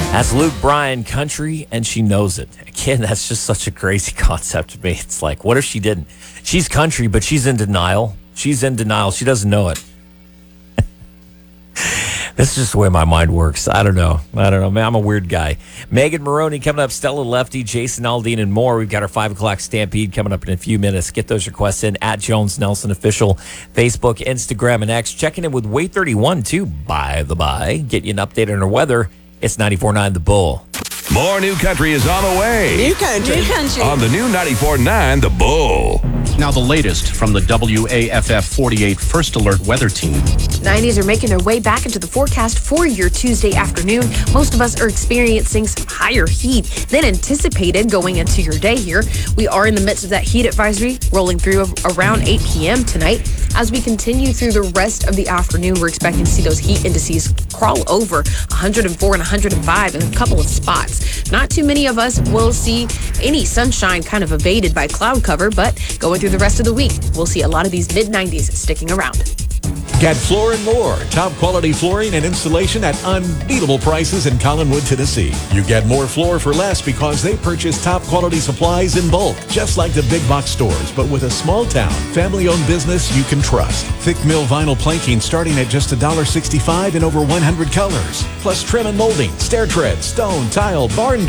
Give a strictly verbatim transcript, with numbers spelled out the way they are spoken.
That's Luke Bryan, Country, and she knows it. Again, that's just such a crazy concept to me. It's like, what if she didn't? She's country, but she's in denial. She's in denial. She doesn't know it. This is just the way my mind works. I don't know. I don't know. Man, I'm a weird guy. Megan Maroney coming up, Stella Lefty, Jason Aldean, and more. We've got our five o'clock Stampede coming up in a few minutes. Get those requests in at Jones Nelson Official, Facebook, Instagram, and X. Checking in with Way thirty-one, too, by the by. Get you an update on our weather. It's ninety-four point nine The Bull. More new country is on the way. New country. New country. On the new ninety-four point nine The Bull. Now the latest from the W A F F forty-eight First Alert Weather Team. nineties are making their way back into the forecast for your Tuesday afternoon. Most of us are experiencing some higher heat than anticipated going into your day here. We are in the midst of that heat advisory rolling through around eight p.m. tonight. As we continue through the rest of the afternoon, we're expecting to see those heat indices crawl over one hundred four and one hundred five in a couple of spots. Not too many of us will see any sunshine kind of evaded by cloud cover, but going through the rest of the week, we'll see a lot of these mid nineties sticking around. Get Floor and More, top quality flooring and installation at unbeatable prices in Collinwood, Tennessee. You get more floor for less because they purchase top quality supplies in bulk, just like the big box stores, but with a small town, family-owned business you can trust. Thick mill vinyl planking starting at just one dollar sixty-five in over one hundred colors. Plus trim and molding, stair treads, stone, tile, barn